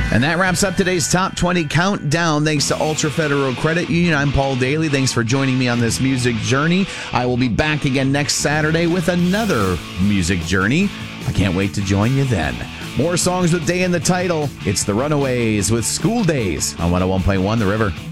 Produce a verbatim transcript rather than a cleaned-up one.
And that wraps up today's Top twenty Countdown. Thanks to Ultra Federal Credit Union. I'm Paul Daly. Thanks for joining me on this music journey. I will be back again next Saturday with another music journey. I can't wait to join you then. More songs with day in the title. It's the Runaways with School Days on one oh one point one The River.